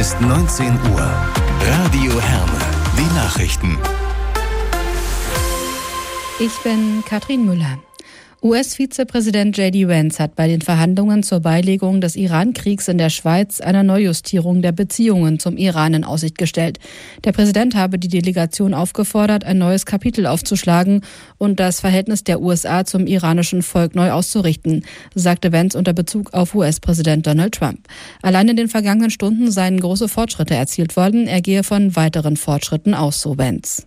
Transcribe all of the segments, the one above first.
ist 19 Uhr. Radio Herne. Die Nachrichten. Ich bin Katrin Müller. US-Vizepräsident J.D. Vance hat bei den Verhandlungen zur Beilegung des Iran-Kriegs in der Schweiz eine Neujustierung der Beziehungen zum Iran in Aussicht gestellt. Der Präsident habe die Delegation aufgefordert, ein neues Kapitel aufzuschlagen und das Verhältnis der USA zum iranischen Volk neu auszurichten, sagte Vance unter Bezug auf US-Präsident Donald Trump. Allein in den vergangenen Stunden seien große Fortschritte erzielt worden. Er gehe von weiteren Fortschritten aus, so Vance.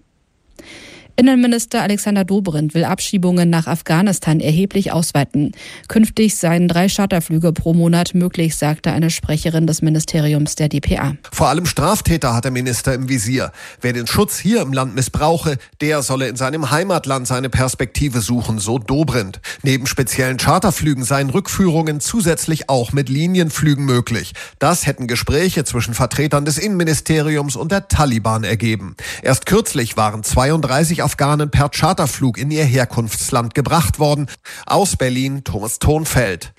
Innenminister Alexander Dobrindt will Abschiebungen nach Afghanistan erheblich ausweiten. Künftig seien 3 Charterflüge pro Monat möglich, sagte eine Sprecherin des Ministeriums der dpa. Vor allem Straftäter hat der Minister im Visier. Wer den Schutz hier im Land missbrauche, der solle in seinem Heimatland seine Perspektive suchen, so Dobrindt. Neben speziellen Charterflügen seien Rückführungen zusätzlich auch mit Linienflügen möglich. Das hätten Gespräche zwischen Vertretern des Innenministeriums und der Taliban ergeben. Erst kürzlich waren 32 Afghanen per Charterflug in ihr Herkunftsland gebracht worden. Aus Berlin, Thomas Thonfeld.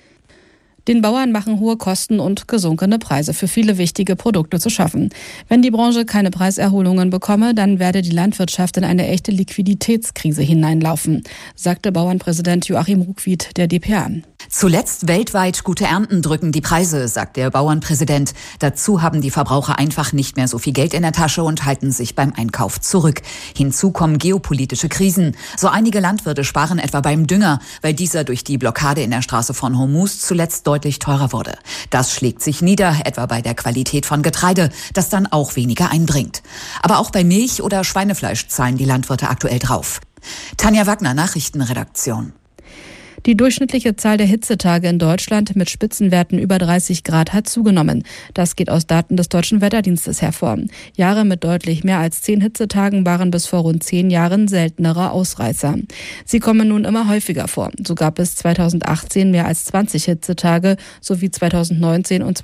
Den Bauern machen hohe Kosten und gesunkene Preise für viele wichtige Produkte zu schaffen. Wenn die Branche keine Preiserholungen bekomme, dann werde die Landwirtschaft in eine echte Liquiditätskrise hineinlaufen, sagte Bauernpräsident Joachim Ruckwied der dpa. Zuletzt weltweit gute Ernten drücken die Preise, sagt der Bauernpräsident. Dazu haben die Verbraucher einfach nicht mehr so viel Geld in der Tasche und halten sich beim Einkauf zurück. Hinzu kommen geopolitische Krisen. So einige Landwirte sparen etwa beim Dünger, weil dieser durch die Blockade in der Straße von Hormuz zuletzt deutlich teurer wurde. Das schlägt sich nieder, etwa bei der Qualität von Getreide, das dann auch weniger einbringt. Aber auch bei Milch oder Schweinefleisch zahlen die Landwirte aktuell drauf. Tanja Wagner, Nachrichtenredaktion. Die durchschnittliche Zahl der Hitzetage in Deutschland mit Spitzenwerten über 30 Grad hat zugenommen. Das geht aus Daten des Deutschen Wetterdienstes hervor. Jahre mit deutlich mehr als 10 Hitzetagen waren bis vor rund 10 Jahren seltenere Ausreißer. Sie kommen nun immer häufiger vor. So gab es 2018 mehr als 20 Hitzetage sowie 2019 und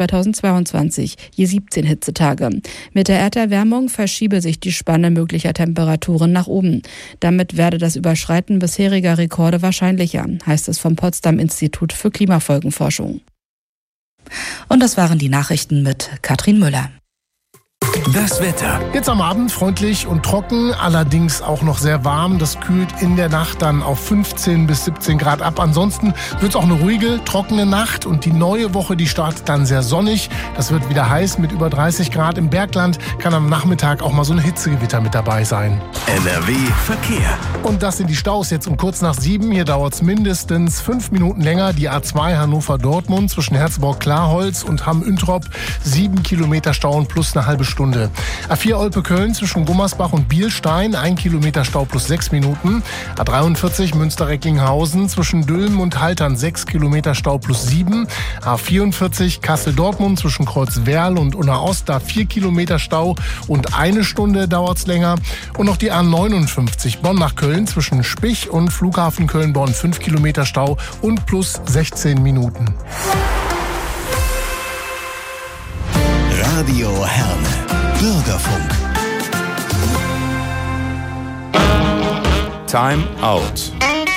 2022 je 17 Hitzetage. Mit der Erderwärmung verschiebe sich die Spanne möglicher Temperaturen nach oben. Damit werde das Überschreiten bisheriger Rekorde wahrscheinlicher, heißt es vom Potsdam-Institut für Klimafolgenforschung. Und das waren die Nachrichten mit Katrin Müller. Das Wetter. Jetzt am Abend freundlich und trocken, allerdings auch noch sehr warm. Das kühlt in der Nacht dann auf 15 bis 17 Grad ab. Ansonsten wird es auch eine ruhige, trockene Nacht und die neue Woche, die startet dann sehr sonnig. Das wird wieder heiß mit über 30 Grad. Im Bergland kann am Nachmittag auch mal so ein Hitzegewitter mit dabei sein. NRW Verkehr. Und das sind die Staus jetzt um kurz nach 7. Hier dauert es mindestens 5 Minuten länger. Die A2 Hannover-Dortmund zwischen Herzburg-Klarholz und Hamm-Üntrop. 7 Kilometer Stau und plus eine halbe Stunde. A4 Olpe-Köln zwischen Gummersbach und Bielstein, 1 Kilometer Stau plus 6 Minuten. A43 Münster-Recklinghausen zwischen Dülmen und Haltern, 6 Kilometer Stau plus 7. A44 Kassel-Dortmund zwischen Kreuzwerl und Unna-Ost, da 4 Kilometer Stau und 1 Stunde dauert es länger. Und noch die A59 Bonn nach Köln zwischen Spich und Flughafen Köln-Bonn, 5 Kilometer Stau und plus 16 Minuten. Radio Herne. Bürgerfunk. Time Out.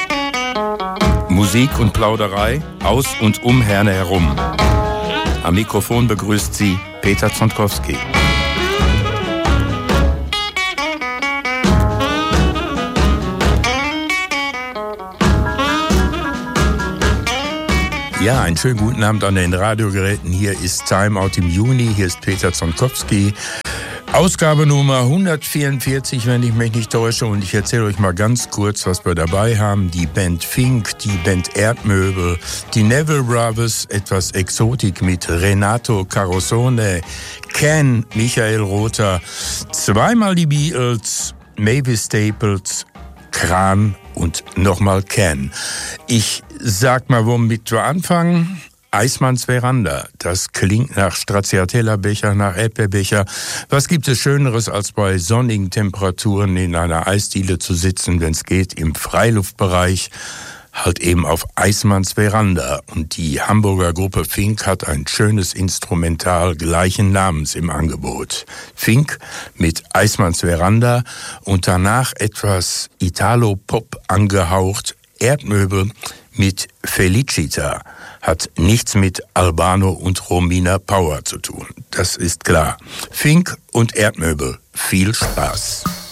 Musik und Plauderei aus und um Herne herum. Am Mikrofon begrüßt sie Peter Zontkowski. Ja, einen schönen guten Abend an den Radiogeräten. Hier ist Time Out im Juni. Hier ist Peter Zontkowski. Ausgabe Nummer 144, wenn ich mich nicht täusche. Und ich erzähle euch mal ganz kurz, was wir dabei haben. Die Band Fink, die Band Erdmöbel, die Neville Brothers, etwas Exotik mit Renato Carosone, Ken, Michael Rother, zweimal die Beatles, Mavis Staples, Kran und nochmal Ken. Ich sag mal, womit wir anfangen. Eismanns Veranda, das klingt nach Stracciatella-Becher, nach Erdbeerbecher. Was gibt es Schöneres, als bei sonnigen Temperaturen in einer Eisdiele zu sitzen, wenn es geht, im Freiluftbereich, halt eben auf Eismanns Veranda. Und die Hamburger Gruppe Fink hat ein schönes Instrumental gleichen Namens im Angebot. Fink mit Eismanns Veranda und danach etwas Italo-Pop angehaucht, Erdmöbel mit Felicita. hat nichts mit Albano und Romina Power zu tun. Das ist klar. Fink und Erdmöbel. Viel Spaß.